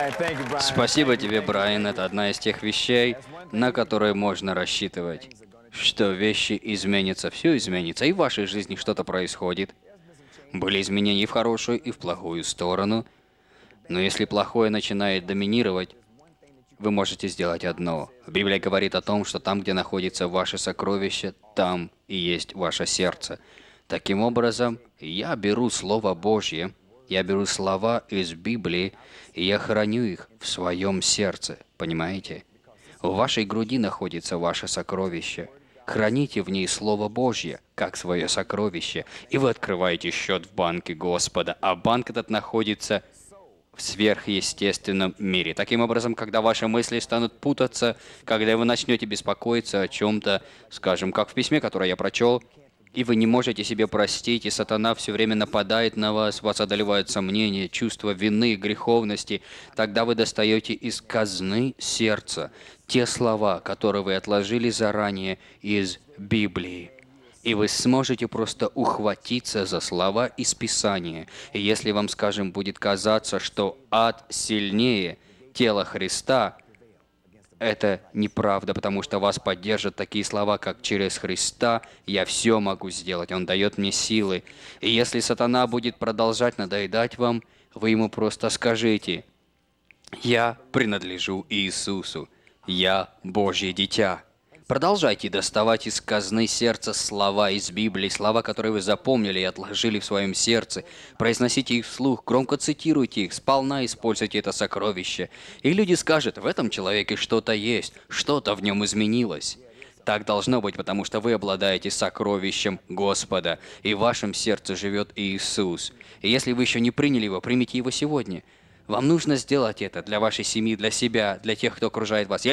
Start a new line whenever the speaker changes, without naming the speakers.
Спасибо тебе, Брайан. Это одна из тех вещей, на которые можно рассчитывать. Что вещи изменятся, все изменится, и в вашей жизни что-то происходит. Были изменения и в хорошую, и в плохую сторону. Но если плохое начинает доминировать, вы можете сделать одно. Библия говорит о том, что там, где находится ваше сокровище, там и есть ваше сердце. Таким образом, я беру Слово Божье, я беру слова из Библии, и я храню их в своем сердце. Понимаете? В вашей груди находится ваше сокровище. Храните в ней Слово Божье, как свое сокровище, и вы открываете счет в банке Господа, а банк этот находится в сверхъестественном мире. Таким образом, когда ваши мысли станут путаться, когда вы начнете беспокоиться о чем-то, скажем, как в письме, которое я прочел, и вы не можете себе простить, и сатана все время нападает на вас, вас одолевают сомнения, чувство вины, греховности, тогда вы достаете из казны сердца те слова, которые вы отложили заранее из Библии. И вы сможете просто ухватиться за слова из Писания. И если вам, скажем, будет казаться, что ад сильнее тела Христа, это неправда, потому что вас поддержат такие слова, как «через Христа я все могу сделать, Он дает мне силы». И если сатана будет продолжать надоедать вам, вы ему просто скажите: «Я принадлежу Иисусу, я Божье дитя». Продолжайте доставать из казны сердца слова из Библии, слова, которые вы запомнили и отложили в своем сердце. Произносите их вслух, громко цитируйте их, сполна используйте это сокровище. И люди скажут: в этом человеке что-то есть, что-то в нем изменилось. Так должно быть, потому что вы обладаете сокровищем Господа, и в вашем сердце живет Иисус. И если вы еще не приняли его, примите его сегодня. Вам нужно сделать это для вашей семьи, для себя, для тех, кто окружает вас.